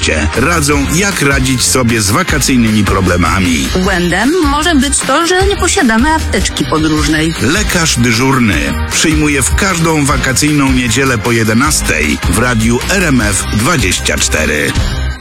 goście radzą, jak radzić sobie z wakacyjnymi problemami. Błędem może być to, że nie posiadamy apteczki podróżnej. Lekarz dyżurny przyjmuje w każdą wakacyjną niedzielę po 11 w radiu RMF 24.